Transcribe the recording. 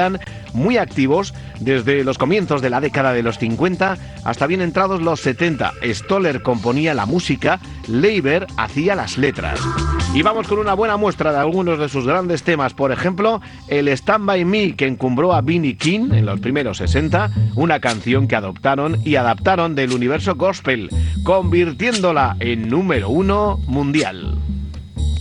eran muy activos desde los comienzos de la década de los 50 hasta bien entrados los 70. Stoller componía la música, Leiber hacía las letras. Y vamos con una buena muestra de algunos de sus grandes temas, por ejemplo, el Stand By Me, que encumbró a B.B. King en los primeros 60, una canción que adoptaron y adaptaron del universo gospel, convirtiéndola en número 1 mundial.